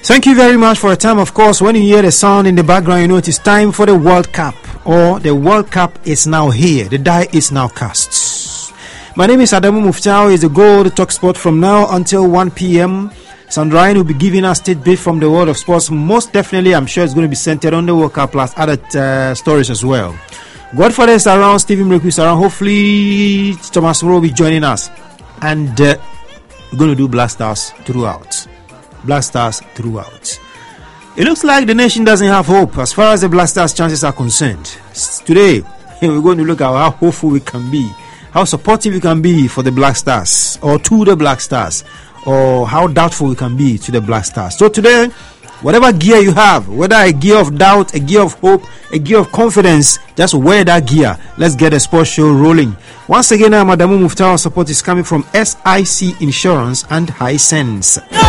Thank you very much for your time. Of course, when you hear the sound in the background, you know it is time for the World Cup, or the World Cup is now here. The die is now cast. My name is Adamu Muftao. It's the Go to Talk Sport from now until 1 p.m. Sandrayan will be giving us tidbit from the world of sports. Most definitely, I'm sure it's going to be centered on the World Cup plus other stories as well. Godfather is around, Stephen Mreku is around. Hopefully, Thomas Rowe will be joining us. And we're going to do Black Stars throughout. Black Stars throughout. It looks like the nation doesn't have hope as far as the Black Stars chances are concerned. Today, we're going to look at how hopeful we can be, how supportive we can be for the Black Stars, or to the Black Stars, or how doubtful we can be to the Black Stars. So today, whatever gear you have, whether a gear of doubt, a gear of hope, a gear of confidence, just wear that gear. Let's get the sports show rolling. Once again, Adamu Muftao. Support is coming from SIC Insurance and Hisense.